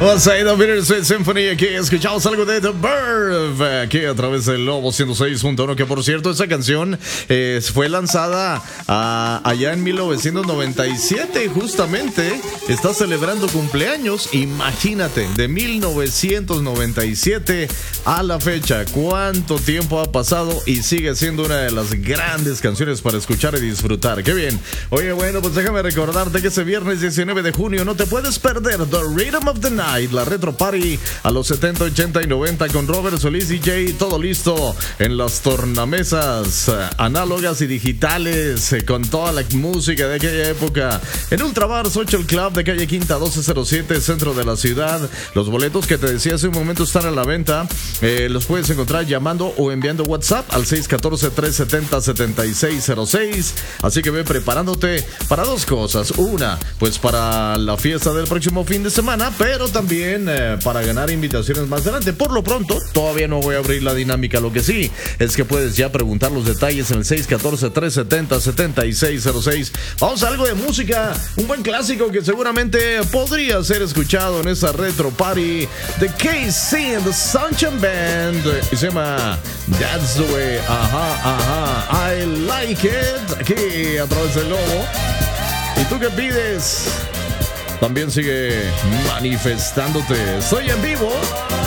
Vamos a ir a Bittersweet Symphony. Aquí escuchamos algo de The Verve aquí a través del Lobo 106.1. Que por cierto, esa canción fue lanzada allá en 1997. Justamente está celebrando cumpleaños. Imagínate, de 1997 a la fecha. ¿Cuánto tiempo ha pasado? Y sigue siendo una de las grandes canciones para escuchar y disfrutar. ¡Qué bien! Oye, bueno, pues déjame recordarte que ese viernes 19 de junio no te puedes perder The Rhythm of the Night, la Retro Party a los 70, 80 y 90 con Robert Solís DJ. Todo listo en las tornamesas análogas y digitales con toda la música de aquella época en Ultrabar Social Club de calle Quinta 1207, centro de la ciudad. Los boletos que te decía hace un momento están a la venta. Los puedes encontrar llamando o enviando WhatsApp al 614-370-7606. Así que ve preparándote para dos cosas. Una, pues para la fiesta del próximo fin de semana, pero también para ganar invitaciones más adelante. Por lo pronto, todavía no voy a abrir la dinámica. Lo que sí es que puedes ya preguntar los detalles en el 614-370-7606. Vamos a algo de música, un buen clásico que seguramente podría ser escuchado en esa Retro Party de KC and the Sunshine Band. Y se llama That's the Way. Ajá, I like it. Aquí a través del Lobo. ¿Y tú qué pides? También sigue manifestándote. Estoy en vivo.